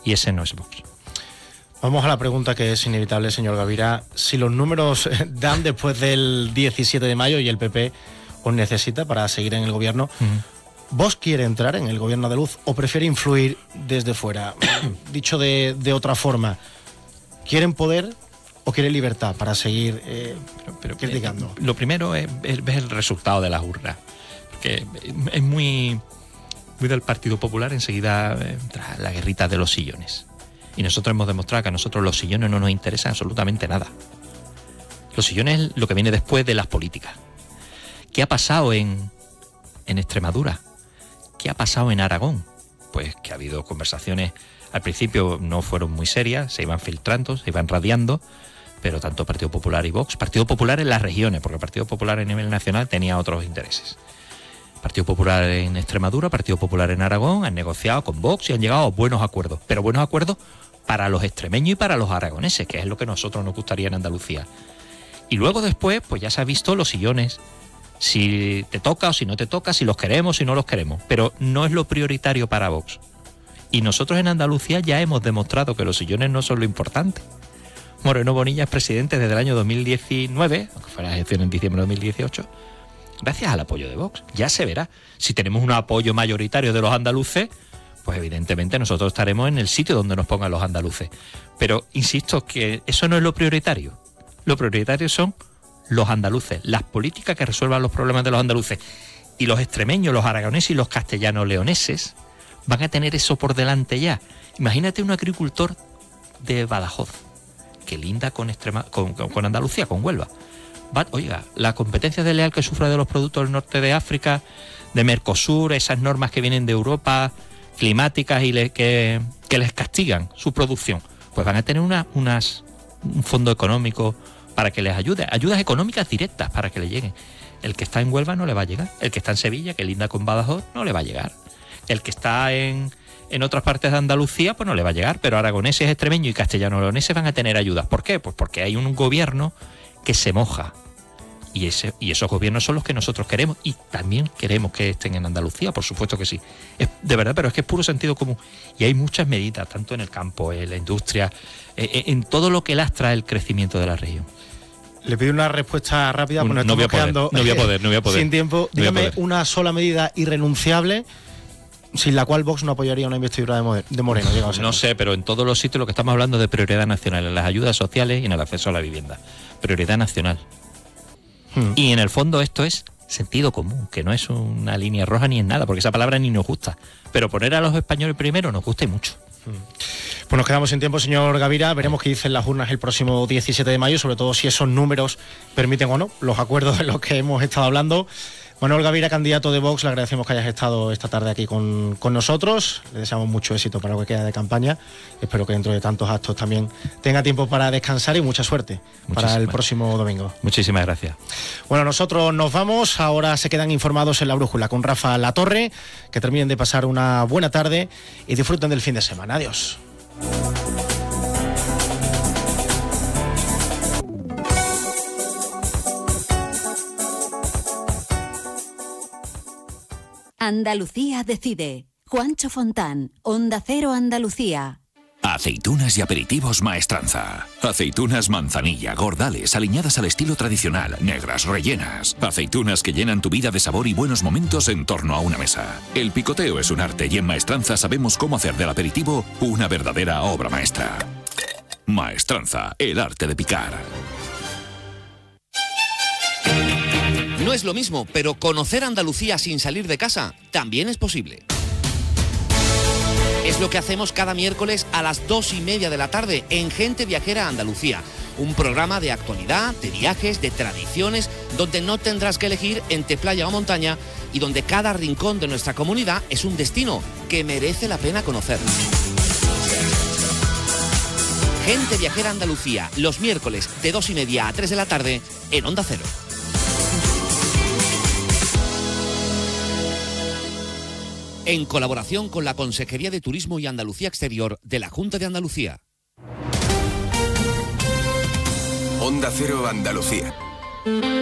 y ese no es Vox. Vamos a la pregunta que es inevitable, señor Gavira. Si los números dan después del 17 de mayo y el PP os necesita para seguir en el gobierno, ¿Vox quiere entrar en el gobierno andaluz o prefiere influir desde fuera? Dicho de otra forma, ¿quieren poder o quieren libertad para seguir criticando? Lo primero es ver el resultado de las urnas, porque es muy del Partido Popular enseguida tras la guerrita de los sillones. Y nosotros hemos demostrado que a nosotros los sillones no nos interesan absolutamente nada. Los sillones es lo que viene después de las políticas. ¿Qué ha pasado en Extremadura? ¿Qué ha pasado en Aragón? Pues que ha habido conversaciones, al principio no fueron muy serias, se iban filtrando, se iban radiando, pero tanto Partido Popular y Vox, Partido Popular en las regiones, porque el Partido Popular a nivel nacional tenía otros intereses. Partido Popular en Extremadura, Partido Popular en Aragón, han negociado con Vox y han llegado a buenos acuerdos, pero buenos acuerdos para los extremeños y para los aragoneses, que es lo que a nosotros nos gustaría en Andalucía. Y luego después, pues ya se ha visto los sillones, si te toca o si no te toca, si los queremos o si no los queremos, pero no es lo prioritario para Vox. Y nosotros en Andalucía ya hemos demostrado que los sillones no son lo importante. Moreno Bonilla es presidente desde el año 2019, aunque fue la elección en diciembre de 2018, gracias al apoyo de Vox. Ya se verá. Si tenemos un apoyo mayoritario de los andaluces, pues evidentemente nosotros estaremos en el sitio donde nos pongan los andaluces. Pero insisto que eso no es lo prioritario. Lo prioritario son los andaluces, las políticas que resuelvan los problemas de los andaluces. Y los extremeños, los aragoneses y los castellano-leoneses van a tener eso por delante ya. Imagínate un agricultor de Badajoz, que linda con Andalucía, con Huelva. Oiga, la competencia desleal que sufre de los productos del norte de África, de Mercosur, esas normas que vienen de Europa, climáticas y que les castigan su producción, pues van a tener un fondo económico para que les ayude, ayudas económicas directas para que le lleguen. El que está en Huelva no le va a llegar, el que está en Sevilla, que linda con Badajoz, no le va a llegar, el que está en otras partes de Andalucía, pues no le va a llegar, pero aragoneses, extremeños y castellano-leoneses van a tener ayudas. ¿Por qué? Pues porque hay un gobierno que se moja. Y esos gobiernos son los que nosotros queremos y también queremos que estén en Andalucía, por supuesto que sí. Es de verdad, pero es que es puro sentido común. Y hay muchas medidas, tanto en el campo, en la industria, en todo lo que lastra el crecimiento de la región. Le pido una respuesta rápida, porque no voy a poder. Sin tiempo. Dígame una sola medida irrenunciable sin la cual Vox no apoyaría una investidura de Moreno. No sé, pero en todos los sitios lo que estamos hablando es de prioridad nacional, en las ayudas sociales y en el acceso a la vivienda. Prioridad nacional. Y en el fondo esto es sentido común, que no es una línea roja ni es nada, porque esa palabra ni nos gusta. Pero poner a los españoles primero nos gusta y mucho. Pues nos quedamos sin tiempo, señor Gavira. Veremos qué dicen las urnas el próximo 17 de mayo, sobre todo si esos números permiten o no los acuerdos de los que hemos estado hablando. Manuel Gavira, candidato de Vox, le agradecemos que hayas estado esta tarde aquí con nosotros. Le deseamos mucho éxito para lo que queda de campaña. Espero que dentro de tantos actos también tenga tiempo para descansar y mucha suerte para el próximo domingo. Muchísimas gracias. Bueno, nosotros nos vamos. Ahora se quedan informados en La Brújula con Rafa Latorre. Que terminen de pasar una buena tarde y disfruten del fin de semana. Adiós. Andalucía decide. Juancho Fontán, Onda Cero Andalucía. Aceitunas y aperitivos Maestranza. Aceitunas manzanilla, gordales, aliñadas al estilo tradicional, negras, rellenas. Aceitunas que llenan tu vida de sabor y buenos momentos en torno a una mesa. El picoteo es un arte y en Maestranza sabemos cómo hacer del aperitivo una verdadera obra maestra. Maestranza, el arte de picar. No es lo mismo, pero conocer Andalucía sin salir de casa también es posible. Es lo que hacemos cada miércoles a las 2:30 de la tarde en Gente Viajera Andalucía. Un programa de actualidad, de viajes, de tradiciones, donde no tendrás que elegir entre playa o montaña y donde cada rincón de nuestra comunidad es un destino que merece la pena conocer. Gente Viajera Andalucía, los miércoles de 2:30 a 3 de la tarde en Onda Cero. En colaboración con la Consejería de Turismo y Andalucía Exterior de la Junta de Andalucía. Onda Cero Andalucía.